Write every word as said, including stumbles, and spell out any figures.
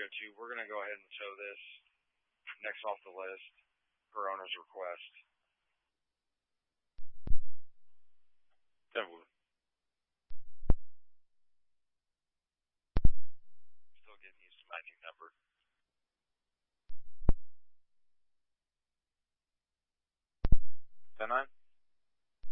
two, we're going to go ahead and show this next off the list per owner's request. Definitely. Still getting used to matching number. ten nine?